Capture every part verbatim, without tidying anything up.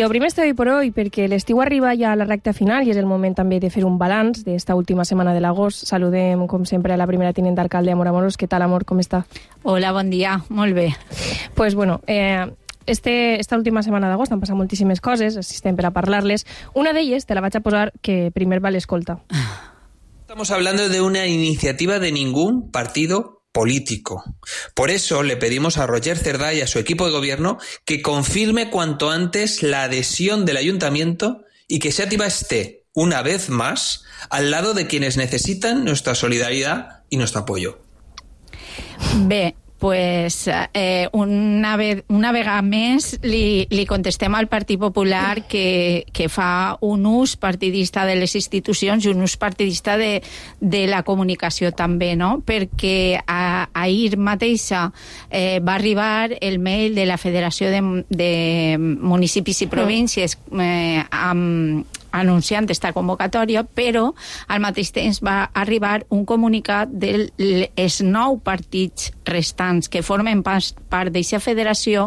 I obrim este Hoy por Hoy perquè l'estiu arriba ja a la recta final i és el moment també de fer un balanç d'esta última setmana de l'agost. Saludem, com sempre, a la primera tinent d'alcalde, Amor Amorós. Què tal, Amor? Com està? Hola, bon dia. Molt bé. Pues bueno, eh, este, esta última setmana d'agost han passat moltíssimes coses, assistem per a parlar-les. Una d'elles te la vaig a posar que primer va l'escolta. Estamos hablando de una iniciativa de ningún partido político. Por eso le pedimos a Roger Cerdá y a su equipo de gobierno que confirme cuanto antes la adhesión del ayuntamiento y que Xàtiva esté, una vez más, al lado de quienes necesitan nuestra solidaridad y nuestro apoyo. Bé, pues eh, una, ve una vegada més li, li contestem al Partit Popular que, que fa un ús partidista de les institucions i un ús partidista de, de la comunicació també, no? Perquè a, ahir mateixa eh, va arribar el mail de la Federació de, de Municipis i Províncies eh, amb anunciant esta convocatòria, però al mateix temps va arribar un comunicat dels nou partits restants que formen part d'aquesta federació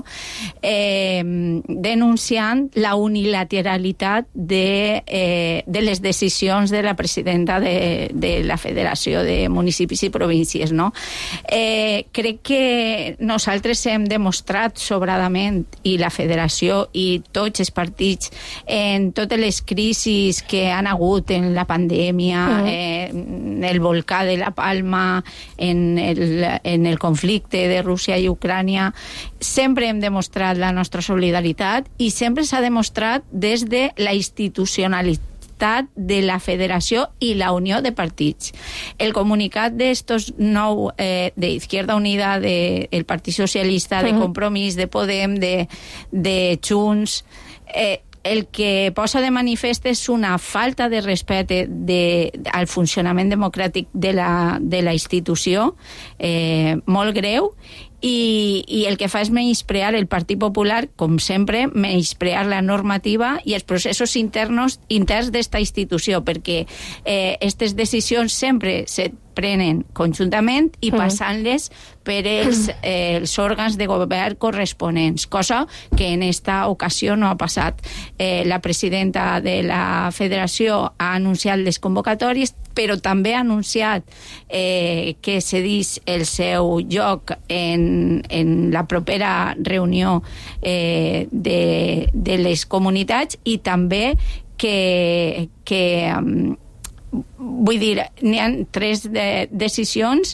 eh, denunciant la unilateralitat de, eh, de les decisions de la presidenta de, de la Federació de Municipis i Províncies, no? Eh, crec que nosaltres hem demostrat sobradament, i la federació i tots els partits, en totes les crisis que han hagut en la pandèmia, uh-huh. eh, en el volcà de la Palma, en el, en el conflicte de Rússia i Ucrània, sempre hem demostrat la nostra solidaritat i sempre s'ha demostrat des de la institucionalitat de la federació i la unió de partits. El comunicat d'estos nou eh, de Izquierda Unida, de el Partit Socialista, de Compromís, de Podem, de, de Junts, eh, el que posa de manifest és una falta de respecte de, al funcionament democràtic de la, de la institució, eh, molt greu, i, i el que fa és menysprear el Partit Popular, com sempre, menysprear la normativa i els processos internos interns d'esta institució, perquè eh, aquestes decisions sempre se prenen conjuntament i passant-les per els, eh, els òrgans de govern corresponents, cosa que en esta ocasió no ha passat. Eh, la presidenta de la federació ha anunciat les convocatòries, però també ha anunciat eh, que cedís el seu lloc en, en la propera reunió eh, de, de les comunitats, i també que... que um, vull dir, n'hi ha tres de decisions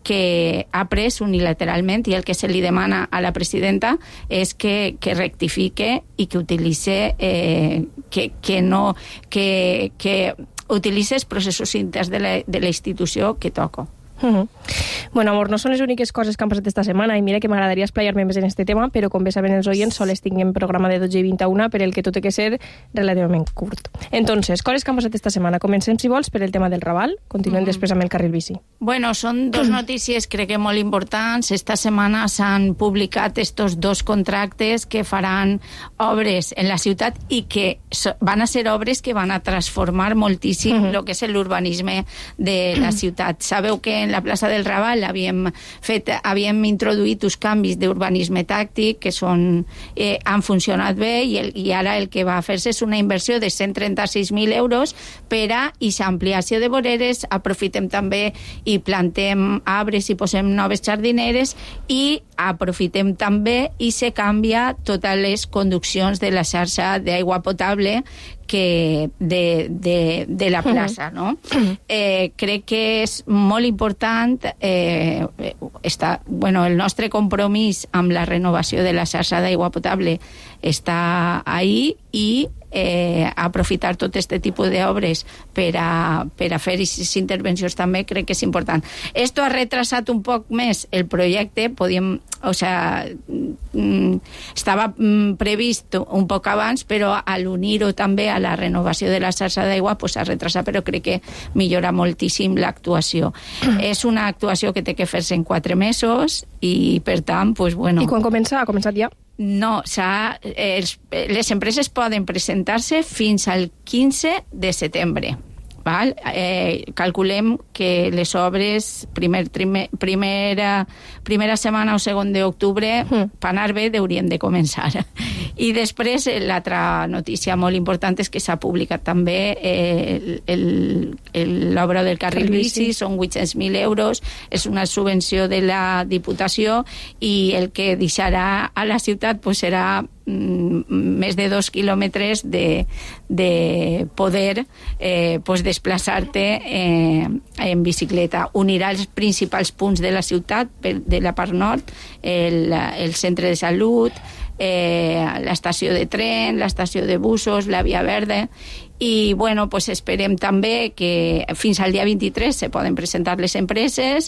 que ha pres unilateralment, i el que se li demana a la presidenta és que, que rectifique i que utilitze eh, que, que no que, que utilitze els processos interns de la, de la institució que toca. Uh-huh. Bueno, Amor, no són les úniques coses que han passat esta setmana, i mira que m'agradaria esplayar-me més en este tema, però com bé saben els oients, sols tinguem programa de dotze i vint a una, per el que tot té que ser relativament curt. Entonces, coses que han passat esta setmana. Comencem, si vols, per el tema del Raval. Continuem mm. després amb el carril bici. Bueno, són dos notícies, crec que molt importants. Esta setmana s'han publicat estos dos contractes que faran obres en la ciutat i que van a ser obres que van a transformar moltíssim el mm-hmm. que és l'urbanisme de la ciutat. Sabeu que en la plaça del Raval havíem, fet, havíem introduït uns canvis d'urbanisme tàctic que són, eh, han funcionat bé, i, el, i ara el que va fer-se és una inversió de cent trenta-sis mil euros per a aquesta ampliació de voreres. Aprofitem també i plantem arbres i posem noves jardineres, i aprofitem també i se canvia totes les conduccions de la xarxa d'aigua potable que de, de, de la plaça, no? Eh, crec que és molt important eh, està, bueno, el nostre compromís amb la renovació de la xarxa d'aigua potable està ahí, i eh, aprofitar tot aquest tipus d'obres per a, per a fer aquestes intervencions també crec que és important. Esto ha retrasat un poc més el projecte, podíem, o sea, estava previst un poc abans, però al unir-ho també a la renovació de la xarxa d'aigua pues s'ha retrasat, però crec que millora moltíssim l'actuació. És una actuació que té que fer-se en quatre mesos i, per tant, pues bueno... I quan comença? Ha començat ja? No, els, les empreses poden presentar-se fins al quinze de setembre. Val? Eh, calculem que les obres primer, trimer, primera, primera setmana o segon d'octubre, mm. per anar bé, haurien de començar. I després, l'altra notícia molt important és que s'ha publicat també eh, l'obra del carril bici, són vuit-cents mil euros, és una subvenció de la Diputació i el que deixarà a la ciutat pues, serà més de dos quilòmetres de, de poder eh, pues desplaçar-te eh, en bicicleta. Unirà els principals punts de la ciutat, de la part nord, el, el centre de salut, eh, l'estació de tren, l'estació de busos, la Via Verda, i bueno, pues esperem també que fins al dia vint-i-tres se poden presentar les empreses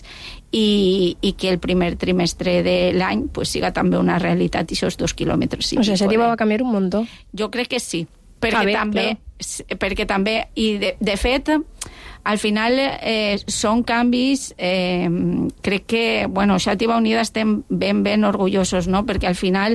i, i que el primer trimestre de l'any pues, siga també una realitat i aquests dos quilòmetres. O sigui, això va a canviar un muntó. Jo crec que sí, perquè, bé, també, perquè també, i de, de fet, al final eh, són canvis, eh, crec que, bueno, Xàtiva Unida estem ben, ben orgullosos, no?, perquè al final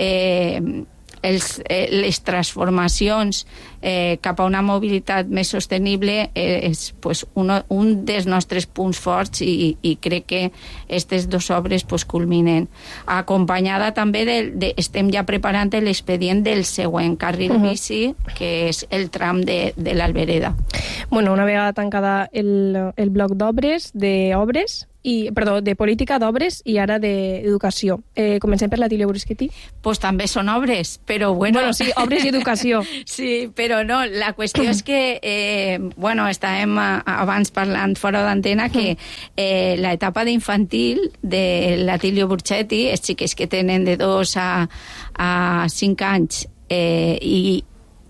eh, els, eh, les transformacions eh, cap a una mobilitat més sostenible eh, és pues, uno, un dels nostres punts forts i, i crec que aquestes dues obres pues, culminen. Acompanyada també, de, de, estem ja preparant l'expedient del següent carril uh-huh. bici, que és el tram de, de l'Albereda. Bueno, una vegada tancada el, el bloc d'obres, d'obres, i, perdó, de política d'obres i ara d'educació. Eh, comencem per la Tília Bruschetti. Pues també són obres, però bueno... Bueno, sí, obres i educació. Sí, però no, la qüestió és que, eh, bueno, estàvem abans parlant fora d'antena que eh, l'etapa d'infantil de la Tília Bruschetti, els xiquets que tenen de dos a, a cinc anys eh, i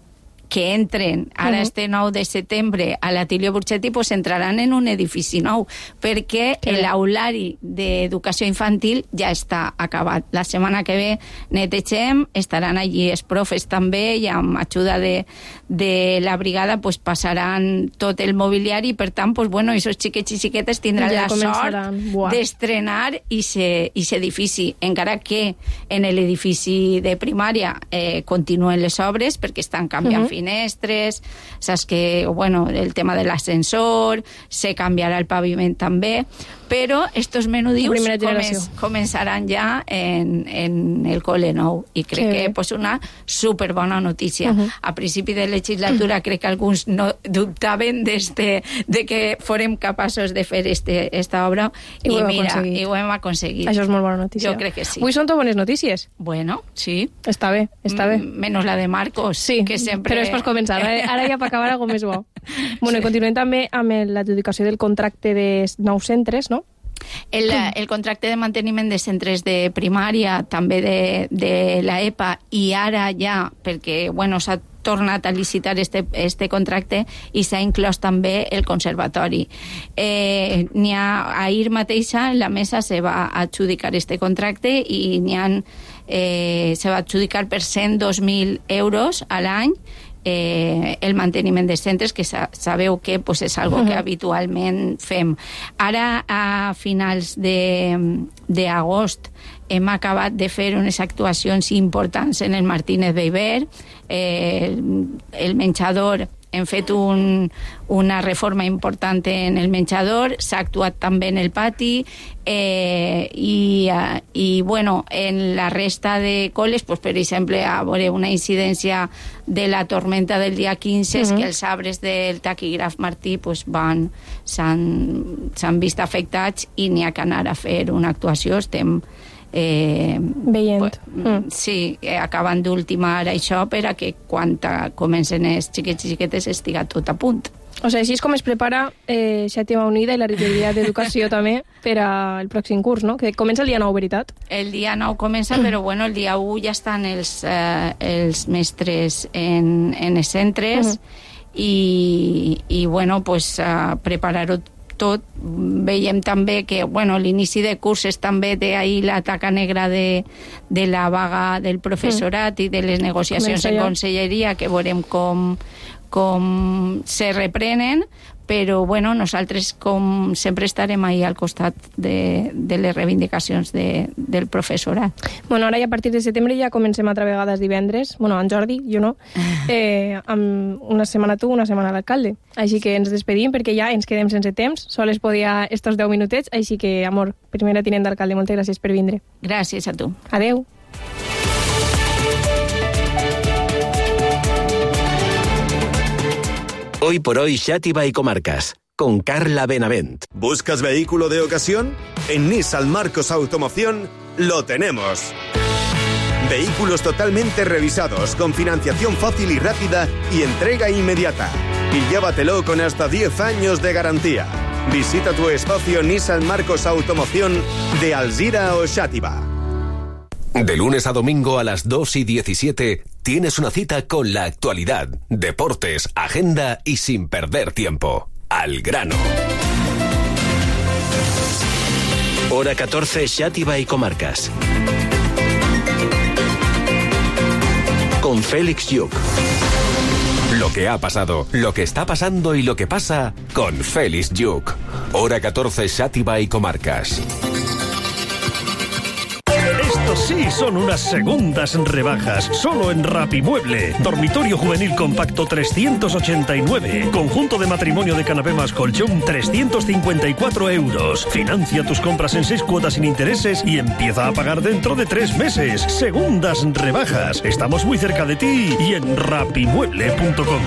que entren ara uh-huh. este nou de setembre a la Tília Bruschetti, pues entraran en un edifici nou, perquè l'aulari d'educació infantil ja està acabat. La setmana que ve netegem, estaran allí els profes també, i amb ajuda de, de la brigada pues, passaran tot el mobiliari, per tant, pues, bueno, esos xiquets i xiquetes tindran ja la sort d'estrenar aquest edifici, encara que en l'edifici de primària eh, continuen les obres, perquè estan canviant uh-huh. finestres, saps que, bueno, el tema de l'ascensor, se canviarà el paviment també, però estos menudius començ, començaran ja en, en el col·le nou, i crec que és pues, una superbona notícia. Uh-huh. A principi de legislatura crec que alguns no dubtaven de, de que fórem capaços de fer este, esta obra, i, i mira, aconseguit. I ho hem aconseguit. Això és molt bona notícia. Jo crec que sí. Avui són tot bones notícies. Bueno, sí. Està bé, està bé. M- menys la de Marcos, sí, que sempre... però és per començar. Ara, ara ja per acabar alguna més bo. Bueno, sí. Continuem també amb l'adjudicació del contracte de nous centres, no? El, el contracte de manteniment de centres de primària, també de, de l'E P A, i ara ja, perquè bueno, s'ha tornat a licitar este, este contracte i s'ha inclòs també el conservatori. Eh, n'hi ha, ahir mateixa la mesa se va adjudicar este contracte i n'hi ha, eh, se va adjudicar per cent dos mil euros a l'any Eh, el manteniment de centres, que sa- sabeu que pues, és algo que habitualment fem. Ara, a finals de, de agost, hem acabat de fer unes actuacions importants en el Martínez Beiber, eh, el, el menjador, hem fet un, una reforma important en el menjador, s'ha actuat també en el pati, eh, i, uh, i bueno, en la resta de col·les, pues, per exemple, a veure una incidència de la tormenta del dia quinze, uh-huh. és que els arbres del taquígraf Martí pues, van, s'han, s'han vist afectats i n'hi ha que anar a fer una actuació. Estem Eh, veient pues, mm. sí, eh, acabant d'ultimar això per a que quan comencen els xiquets i xiquetes estiga tot a punt. O sigui, així és com es prepara eh, Xàtiva Unida i la regidoria d'Educació també per al pròxim curs, no? Que comença el dia nou, veritat? El dia nou comença, però bueno, el dia u ja estan els, eh, els mestres en, en els centres uh-huh. i, i bueno, pues, uh, preparar-ho tot. Veiem també que bueno, l'inici de curses també té ahir la taca negra de, de la vaga del professorat mm. i de les negociacions en conselleria, que veurem com, com se reprenen, però bueno, nosaltres com sempre estarem ahí al costat de, de les reivindicacions de, del professorat. Bueno, ara ja a partir de setembre ja comencem altra vegada els divendres, bueno, en Jordi, jo no, eh, amb una setmana tu, una setmana l'alcalde. Així que ens despedim perquè ja ens quedem sense temps, sols podia estos deu minutets, així que, amor, primera tinent d'alcalde, moltes gràcies per vindre. Gràcies a tu. Adeu. Hoy por hoy Xàtiva y Comarcas, con Carla Benavent. ¿Buscas vehículo de ocasión? En Nissan Marcos Automoción lo tenemos. Vehículos totalmente revisados, con financiación fácil y rápida y entrega inmediata. Y llévatelo con hasta diez años de garantía. Visita tu espacio Nissan Marcos Automoción de Alzira o Xàtiva. De lunes a domingo a las dos y diecisiete tienes una cita con la actualidad, deportes, agenda y sin perder tiempo. Al grano. Hora catorce, Xàtiva y Comarcas. Con Félix Lluc. Lo que ha pasado, lo que está pasando y lo que pasa con Félix Lluc. Hora catorce, Xàtiva y Comarcas. Sí, son unas segundas rebajas, solo en Rapimueble. Dormitorio juvenil compacto trescientos ochenta y nueve. Conjunto de matrimonio de canapé más colchón trescientos cincuenta y cuatro euros. Financia tus compras en seis cuotas sin intereses y empieza a pagar dentro de tres meses. Segundas rebajas. Estamos muy cerca de ti y en rapimueble punto com.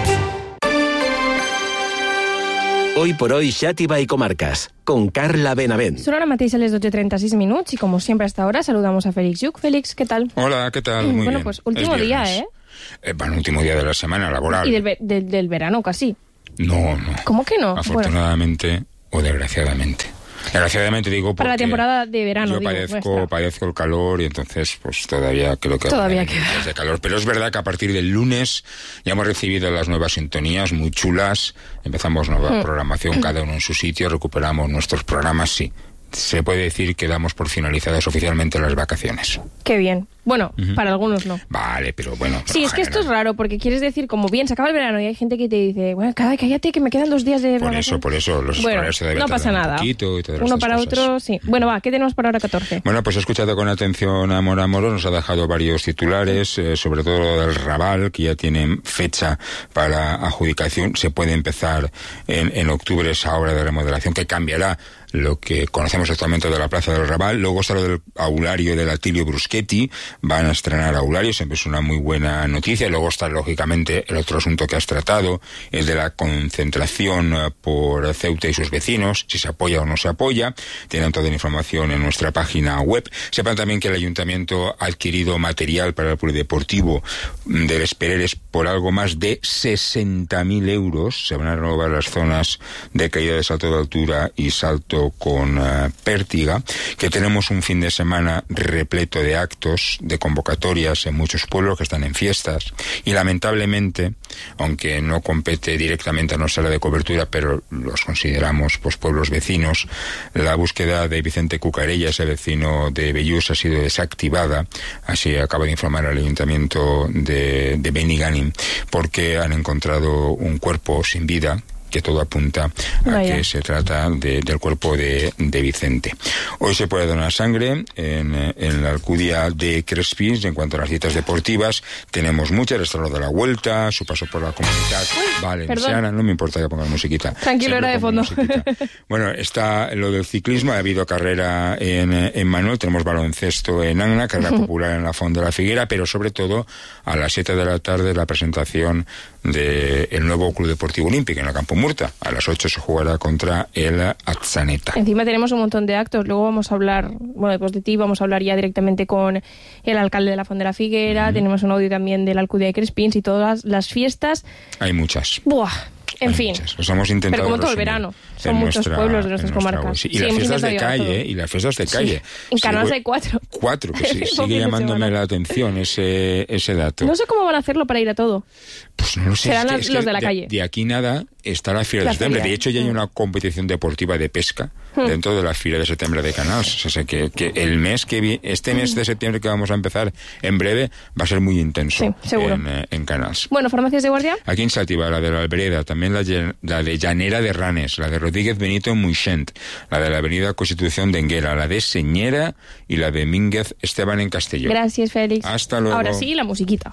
Hoy por hoy, Xàtiva y Comarcas, con Carla Benavent. Son ahora mateix a les dotze treinta y seis minutos y como siempre hasta ahora saludamos a Félix Lluc. Félix, ¿qué tal? Hola, ¿qué tal? Muy bueno, bien. Pues último día, ¿eh? eh bueno, último día de la semana laboral. Y del, ve- del, del verano casi. No, no. ¿Cómo que no? Afortunadamente bueno. o desgraciadamente. Desgraciadamente digo porque... Para la temporada de verano, yo digo, padezco, padezco el calor y entonces pues todavía creo que... Todavía queda. De calor. Pero es verdad que a partir del lunes ya hemos recibido las nuevas sintonías muy chulas. Empezamos nueva mm. programación, cada uno en su sitio, recuperamos nuestros programas, sí. Se puede decir que damos por finalizadas oficialmente las vacaciones. Qué bien. Bueno, uh-huh. para algunos no. Vale, pero bueno... Sí, es que esto es raro, porque quieres decir, como bien, se acaba el verano y hay gente que te dice, bueno, cállate, que me quedan dos días de... Por eso, por eso, los bueno, horarios se deben no pasa nada. Un poquito y todas Uno para cosas. Otro, sí. Bueno, va, ¿qué tenemos para hora catorce? Bueno, pues he escuchado con atención a Mora Moro, nos ha dejado varios titulares, eh, sobre todo lo del Raval, que ya tienen fecha para adjudicación. Se puede empezar en, en octubre esa obra de remodelación que cambiará lo que conocemos actualmente de la Plaza del Raval. Luego está lo del aulario del Atilio Bruschetti, van a estrenar aulario, siempre es una muy buena noticia. Luego está, lógicamente, el otro asunto que has tratado, el de la concentración por Ceuta y sus vecinos, si se apoya o no se apoya. Tienen toda la información en nuestra página web. Sepan también que el Ayuntamiento ha adquirido material para el polideportivo de Les Pereres por algo más de sesenta mil euros. Se van a renovar las zonas de caída de salto de altura y salto con uh, pértiga, que tenemos un fin de semana repleto de actos, de convocatorias en muchos pueblos que están en fiestas y lamentablemente, aunque no compete directamente a nuestra área de cobertura, pero los consideramos pues pueblos vecinos, la búsqueda de Vicente Cucarella, ese vecino de Bellús, ha sido desactivada, así acaba de informar al Ayuntamiento de, de Benigànim, porque han encontrado un cuerpo sin vida, que todo apunta a Vaya. que se trata de, del cuerpo de, de Vicente. Hoy se puede donar sangre en, en la Alcudia de Crespins. En cuanto a las citas deportivas, tenemos muchas. Está lo de la Vuelta, su paso por la Comunidad Valenciana. No me importa que pongan musiquita. Tranquilo, era de fondo. Bueno, está lo del ciclismo. Ha habido carrera en, en Manuel. Tenemos baloncesto en Anna, carrera uh-huh. popular en la Font de la Figuera, pero sobre todo a las siete de la tarde la presentación del de nuevo Club Deportivo Olímpico en el Campo Murta. A las ocho se jugará contra el Atzaneta. Encima tenemos un montón de actos. Luego vamos a hablar, bueno, después de ti vamos a hablar ya directamente con el alcalde de la Font de la Figuera. Uh-huh. Tenemos un audio también de la Alcudia de Crespins y todas las fiestas. Hay muchas. Buah. En Hay fin, muchas. Hemos intentado pero como todo el verano, son muchos nuestra, pueblos de nuestras comarcas. Sí. Y, sí, las fiestas de calle, y las fiestas de calle. Sí. En Canals hay cuatro. Cuatro, que sí, sigue llamándome la atención ese, ese dato. No sé cómo van a hacerlo para ir a todo. Pues no lo sé. Serán es que, los es que de la de, calle. De aquí nada está la Fiera la de Septiembre. Feria. De hecho, ya hay una competición deportiva de pesca hmm. dentro de la Fiera de Septiembre de Canals. O sea, que, que el mes que vi, este mes de septiembre que vamos a empezar en breve va a ser muy intenso sí, seguro. En, en Canals. Bueno, ¿farmacias de guardia? Aquí en Xàtiva, la de la Albereda, también la, la de Llanera de Ranes, la de Rodríguez Benito en Moixent, la de la Avenida Constitución de Enguera, la de Señera y la de Mínguez Esteban en Castelló. Gracias, Félix. Hasta luego. Ahora sí, la musiquita.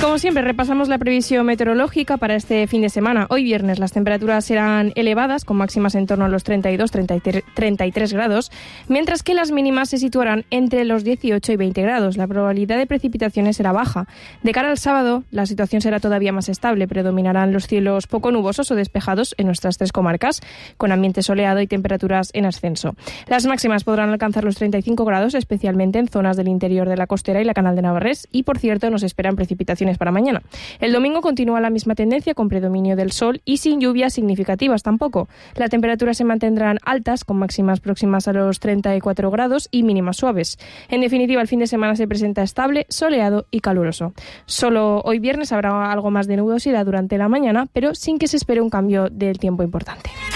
como siempre, repasamos la previsión meteorológica para este fin de semana. Hoy viernes las temperaturas serán elevadas, con máximas en torno a los treinta y dos a treinta y tres grados, mientras que las mínimas se situarán entre los dieciocho y veinte grados. La probabilidad de precipitaciones será baja. De cara al sábado, la situación será todavía más estable. Predominarán los cielos poco nubosos o despejados en nuestras tres comarcas, con ambiente soleado y temperaturas en ascenso. Las máximas podrán alcanzar los treinta y cinco grados, especialmente en zonas del interior de la costera y la Canal de Navarrés, y por cierto nos esperan precipitaciones para mañana. El domingo continúa la misma tendencia, con predominio del sol y sin lluvias significativas tampoco. Las temperaturas se mantendrán altas, con máximas próximas a los treinta y cuatro grados y mínimas suaves. En definitiva, el fin de semana se presenta estable, soleado y caluroso. Solo hoy viernes habrá algo más de nubosidad durante la mañana, pero sin que se espere un cambio del tiempo importante.